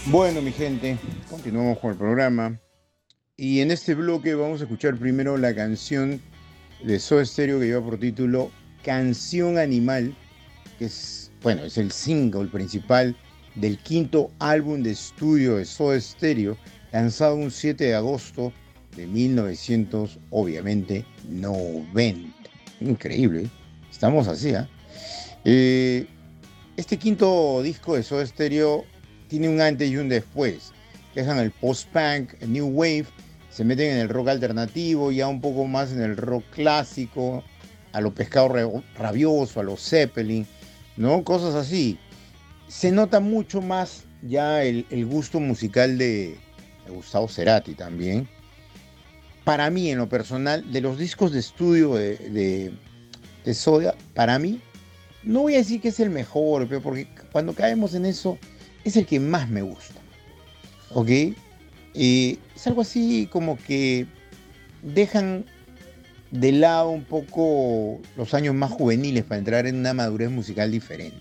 Bueno, mi gente, continuamos con el programa. Y en este bloque vamos a escuchar primero la canción de Soda Stereo que lleva por título Canción Animal, que es, bueno, es el single principal del quinto álbum de estudio de Soda Stereo, lanzado un 7 de agosto de 1900, obviamente, 90. Increíble, ¿eh? Estamos así, ¿ah? Eh, este quinto disco de Soda Stereo tiene un antes y un después. Dejan el post-punk, el new wave, se meten en el rock alternativo, ya un poco más en el rock clásico, a lo pescado rabioso, a los Zeppelin, ¿no? Cosas así. Se nota mucho más ya el gusto musical de Gustavo Cerati también. Para mí, en lo personal, de los discos de estudio de Soda, para mí, no voy a decir que es el mejor, pero porque cuando caemos en eso, es el que más me gusta, ¿ok? Es algo así como que dejan de lado un poco los años más juveniles para entrar en una madurez musical diferente.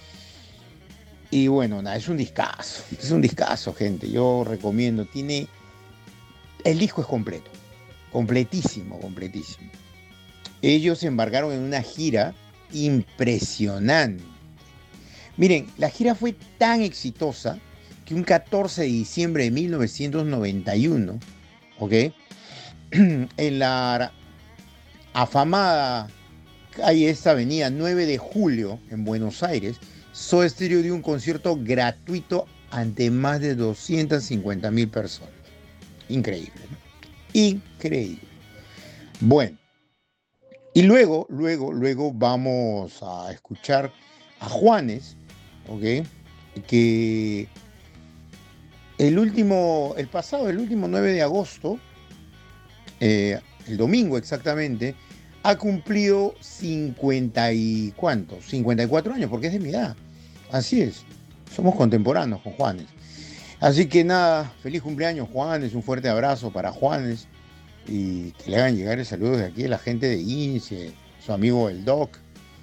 Y bueno, nada, es un discazo, gente, yo recomiendo, el disco es completo, completísimo, completísimo. Ellos se embarcaron en una gira impresionante. Miren, la gira fue tan exitosa que un 14 de diciembre de 1991, ¿ok? En la afamada calle esta avenida 9 de Julio, en Buenos Aires, Soda Stereo dio un concierto gratuito ante más de 250.000 personas. Increíble, ¿no? Increíble. Bueno, y luego vamos a escuchar a Juanes, ¿ok? Que el último 9 de agosto, el domingo exactamente, ha cumplido 50 y cuántos, 54 años, porque es de mi edad. Así es, somos contemporáneos con Juanes. Así que nada, feliz cumpleaños Juanes, un fuerte abrazo para Juanes y que le hagan llegar el saludo de aquí a la gente de INSE, su amigo el Doc.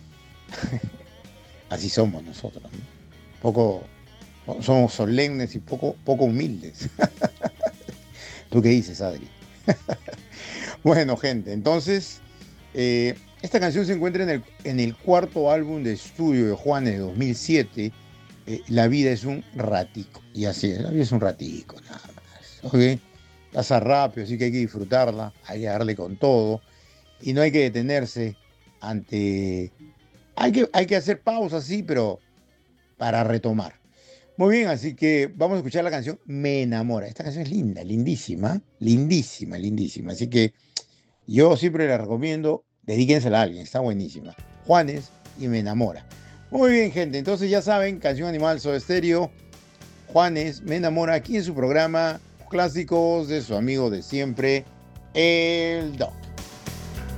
Así somos nosotros, ¿no? Poco, somos solemnes y poco humildes. ¿Tú qué dices, Adri? Bueno, gente, entonces, esta canción se encuentra en el cuarto álbum de estudio de Juanes de 2007. La vida es un ratico. Y así es, la vida es un ratico, nada más. ¿Ok? Pasa rápido, así que hay que disfrutarla, hay que darle con todo. Y no hay que detenerse ante... hay que hacer pausas, sí, pero para retomar. Muy bien, así que vamos a escuchar la canción Me enamora. Esta canción es linda, lindísima, lindísima, lindísima. Así que yo siempre la recomiendo, dedíquensela a alguien, está buenísima. Juanes y Me enamora. Muy bien, gente, entonces ya saben, canción animal Soda Stereo, Juanes, Me enamora, aquí en su programa Clásicos de su amigo de siempre, el Doc.